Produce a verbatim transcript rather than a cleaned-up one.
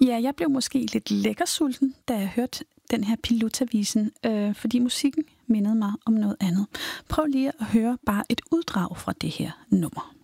Ja, jeg blev måske lidt lækkersulten, da jeg hørte den her Pilotavisen, øh, fordi musikken mindede mig om noget andet. Prøv lige at høre bare et uddrag fra det her nummer.